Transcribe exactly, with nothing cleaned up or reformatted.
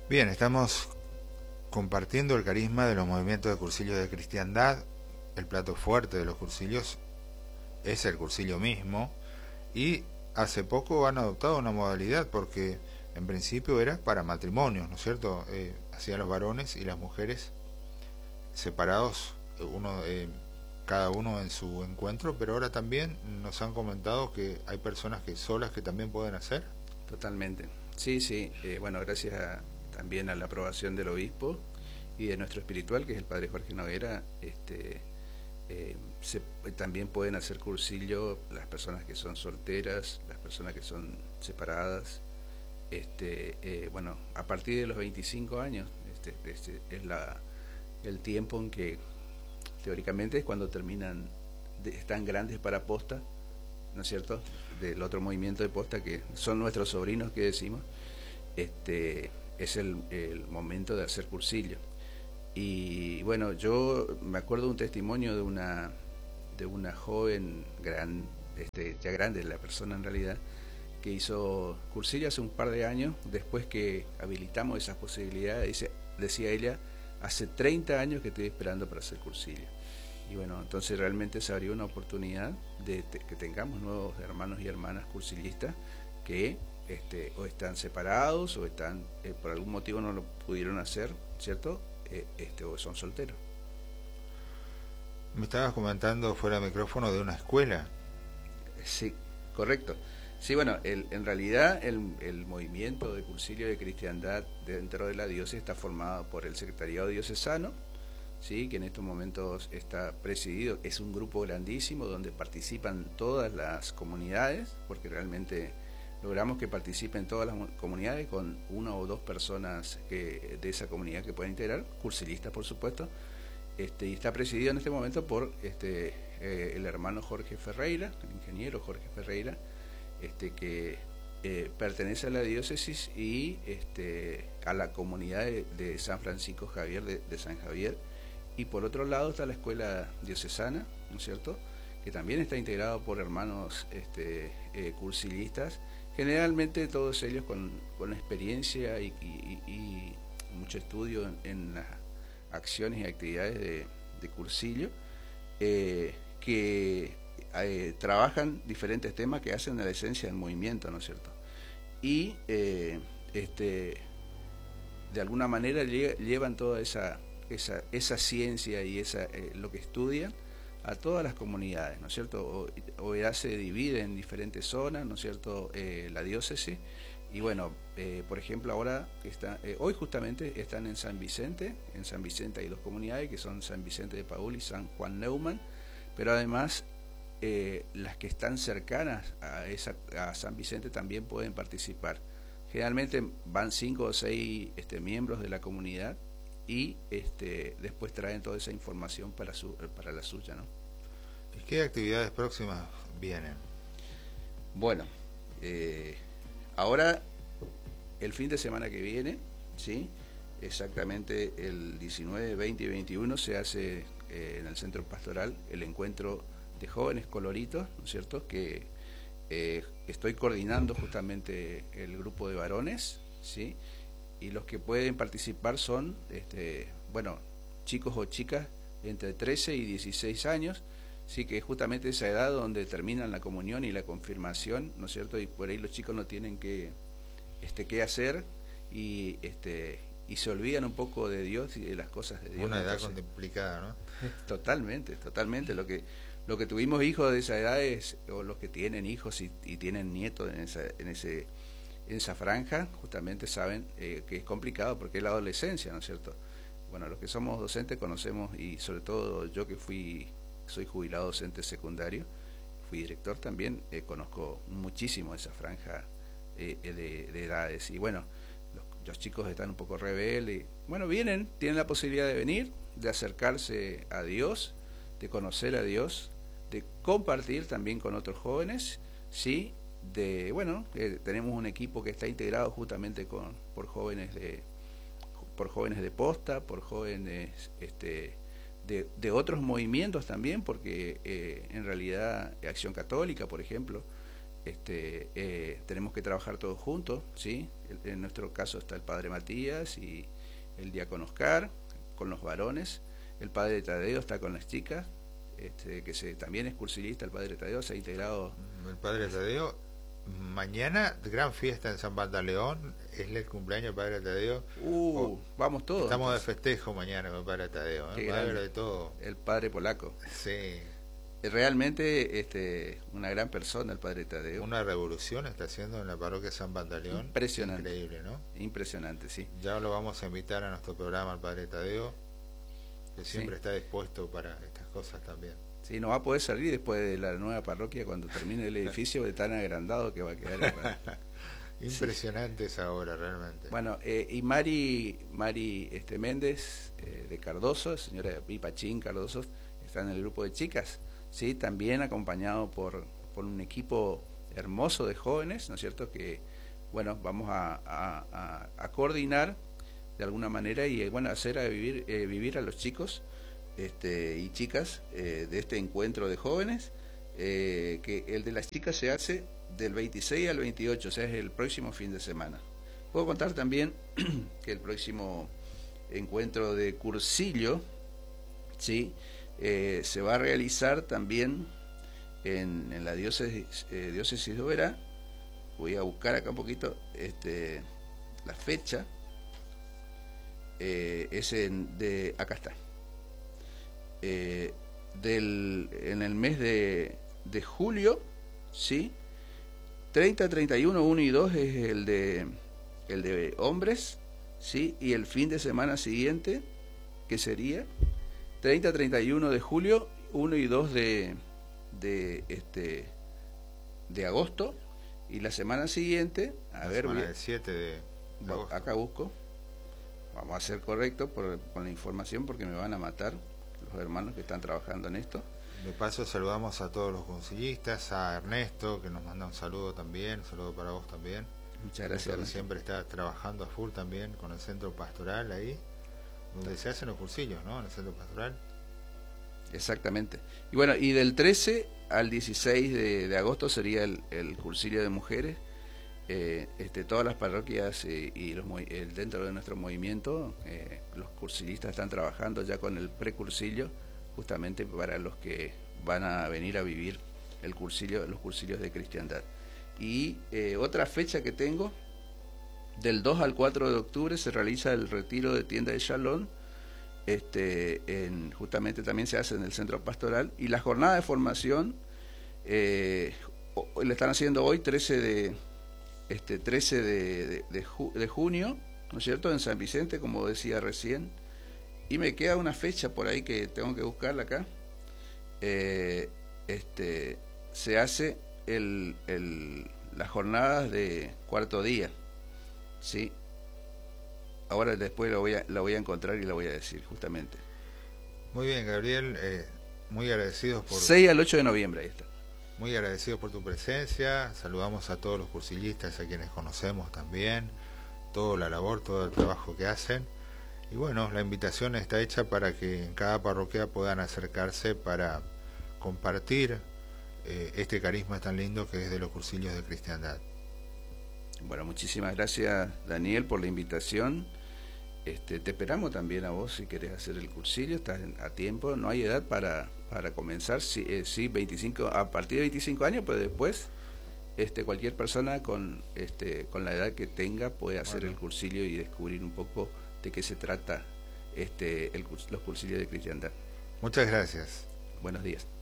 Bien, estamos compartiendo el carisma de los movimientos de cursillos de cristiandad. El plato fuerte de los cursillos es el cursillo mismo, y hace poco han adoptado una modalidad, porque en principio era para matrimonios, ¿no es cierto? Eh, hacían los varones y las mujeres separados, uno eh, cada uno en su encuentro, pero ahora también nos han comentado que hay personas que solas que también pueden hacer. Totalmente. Sí, sí. Eh, bueno, gracias a, también a la aprobación del obispo y de nuestro espiritual, que es el padre Jorge Noguera, este, eh, se, también pueden hacer cursillo las personas que son solteras, las personas que son separadas. Este, eh, bueno, a partir de los veinticinco años, este, este es la, el tiempo en que teóricamente es cuando terminan, de, están grandes para posta, ¿no es cierto?, del otro movimiento de posta, que son nuestros sobrinos, que decimos. Este es el, el momento de hacer cursillo. Y bueno, yo me acuerdo de un testimonio de una de una joven gran, este, ya grande la persona en realidad, que hizo cursillo hace un par de años, después que habilitamos esas posibilidades. Dice, decía ella, hace treinta años que estoy esperando para hacer cursillo. Y bueno, entonces realmente se abrió una oportunidad de te, que tengamos nuevos hermanos y hermanas cursillistas que este, o están separados o están eh, por algún motivo no lo pudieron hacer, ¿cierto? Eh, este, o son solteros. Me estabas comentando fuera de micrófono de una escuela. Sí, correcto. Sí, bueno, el, en realidad el, el movimiento de cursillo de cristiandad dentro de la diócesis está formado por el secretariado diocesano, ¿sí?, que en estos momentos está presidido, es un grupo grandísimo donde participan todas las comunidades, porque realmente logramos que participen todas las comunidades con una o dos personas que, de esa comunidad que pueden integrar, cursilistas por supuesto, este, y está presidido en este momento por este, eh, el hermano Jorge Ferreira, el ingeniero Jorge Ferreira, este, que eh, pertenece a la diócesis y este, a la comunidad de, de San Francisco Javier, de, de San Javier. Y por otro lado está la escuela diocesana, ¿no es cierto?, que también está integrado por hermanos este, eh, cursilistas, generalmente todos ellos con, con experiencia y, y, y mucho estudio en, en las acciones y actividades de, de cursillo, eh, que eh, trabajan diferentes temas que hacen a la esencia del movimiento, ¿no es cierto? Y eh, este, de alguna manera lle llevan toda esa Esa, esa ciencia y esa eh, lo que estudian a todas las comunidades, ¿no es cierto? O, o ya se divide en diferentes zonas, ¿no es cierto?, eh, la diócesis. Y bueno, eh, por ejemplo, ahora está, eh, hoy justamente están en San Vicente. En San Vicente hay dos comunidades, que son San Vicente de Paúl y San Juan Neumann, pero además eh, las que están cercanas a, esa, a San Vicente también pueden participar. Generalmente van cinco o seis este, miembros de la comunidad, y este, después traen toda esa información para, su, para la suya, ¿no? ¿Y qué actividades próximas vienen? Bueno, eh, ahora el fin de semana que viene, ¿sí?, exactamente el diecinueve, veinte y veintiuno se hace eh, en el Centro Pastoral el encuentro de jóvenes coloritos, ¿no es cierto?, que eh, estoy coordinando justamente el grupo de varones, ¿sí?, y los que pueden participar son, este, bueno, chicos o chicas entre trece y dieciséis años, sí, que es justamente esa edad donde terminan la comunión y la confirmación, ¿no es cierto?, y por ahí los chicos no tienen que, este, qué hacer, y este y se olvidan un poco de Dios y de las cosas de Dios. Una edad Entonces, complicada, ¿no? Totalmente, totalmente. Lo que lo que tuvimos hijos de esa edad es, o los que tienen hijos y, y tienen nietos en esa, en ese en esa franja, justamente saben eh, que es complicado porque es la adolescencia, ¿no es cierto? Bueno, los que somos docentes conocemos, y sobre todo yo que fui soy jubilado docente secundario, fui director también, eh, conozco muchísimo esa franja eh, de, de edades. Y bueno, los, los chicos están un poco rebeldes, y, bueno, vienen, tienen la posibilidad de venir, de acercarse a Dios, de conocer a Dios, de compartir también con otros jóvenes, ¿sí?, de, bueno, eh, tenemos un equipo que está integrado justamente con por jóvenes de por jóvenes de posta, por jóvenes este de, de otros movimientos también, porque eh, en realidad Acción Católica, por ejemplo, este, eh, tenemos que trabajar todos juntos, ¿sí? En nuestro caso está el padre Matías y el diácono Oscar, con los varones, el padre Tadeo está con las chicas, este, que se, también es cursillista, el padre Tadeo se ha integrado. El padre Tadeo, mañana gran fiesta en San Pantaleón, es el cumpleaños del padre Tadeo. Uh, oh, vamos todos. Estamos entonces. de festejo mañana con el padre Tadeo, ¿eh? Padre de todo. El padre polaco. Sí. Realmente este, una gran persona el padre Tadeo. Una revolución está haciendo en la parroquia San Pantaleón. Impresionante. Increíble, ¿no? Impresionante, sí. Ya lo vamos a invitar a nuestro programa al padre Tadeo, que siempre sí. está dispuesto para estas cosas también. Sí, no va a poder salir después de la nueva parroquia cuando termine el edificio de tan agrandado que va a quedar. Impresionante sí. esa obra, realmente. Bueno, eh, y Mari, Mari este, Méndez, eh, de Cardoso, señora Pipachín Cardoso, está en el grupo de chicas. Sí, también acompañado por, por un equipo hermoso de jóvenes, ¿no es cierto? Que, bueno, vamos a, a, a, a coordinar de alguna manera y, bueno, hacer a vivir, eh, vivir a los chicos este, y chicas eh, de este encuentro de jóvenes, eh, que el de las chicas se hace del veintiséis al veintiocho, o sea, es el próximo fin de semana. Puedo contar también que el próximo encuentro de cursillo, ¿sí?, Eh, se va a realizar también en, en la diócesis, eh, diócesis de Oberá. Voy a buscar acá un poquito este, la fecha. Eh, es en, de acá está. Eh, del, en el mes de, de julio, ¿sí? treinta, treinta y uno, uno y dos es el de, el de hombres, ¿sí? Y el fin de semana siguiente, que sería treinta, treinta y uno de julio, uno y dos de, de, este, de agosto, y la semana siguiente, a la ver, semana del siete de agosto. Acá busco, vamos a ser correctos por, con la información porque me van a matar los hermanos que están trabajando en esto. De paso saludamos a todos los concillistas, a Ernesto, que nos manda un saludo también, un saludo para vos también. Muchas gracias. Que siempre está trabajando a full también con el centro pastoral ahí, donde se hacen los cursillos, ¿no? En el centro pastoral. Exactamente. Y bueno, y del trece al dieciséis de, de agosto sería el, el cursillo de mujeres. Eh, este, todas las parroquias eh, y los, el, dentro de nuestro movimiento, eh, los cursillistas están trabajando ya con el precursillo, justamente para los que van a venir a vivir el cursillo, los cursillos de cristiandad. Y eh, otra fecha que tengo, del dos al cuatro de octubre se realiza el retiro de tienda de Shalom, este, en, justamente también se hace en el centro pastoral, y la jornada de formación eh, le están haciendo hoy trece de, este, trece de, de, de, ju, de junio, ¿no es cierto?, en San Vicente, como decía recién, y me queda una fecha por ahí que tengo que buscarla acá. Eh, este, se hace el, el, las jornadas de cuarto día. Sí, ahora después lo voy a, la voy a encontrar y la voy a decir justamente. Muy bien, Gabriel, eh, muy agradecidos por... seis al ocho de noviembre, ahí está. Muy agradecidos por tu presencia, saludamos a todos los cursillistas, a quienes conocemos también, toda la labor, todo el trabajo que hacen. Y bueno, la invitación está hecha para que en cada parroquia puedan acercarse para compartir eh, este carisma tan lindo que es de los cursillos de cristiandad. Bueno, muchísimas gracias, Daniel, por la invitación. Este, te esperamos también a vos si querés hacer el cursillo, estás a tiempo, no hay edad para, para comenzar, sí, eh, sí, veinticinco, a partir de veinticinco años, pero después este, cualquier persona con, este, con la edad que tenga puede hacer bueno. el cursillo y descubrir un poco de qué se trata este, el, los cursillos de cristiandad. Muchas gracias. Buenos días.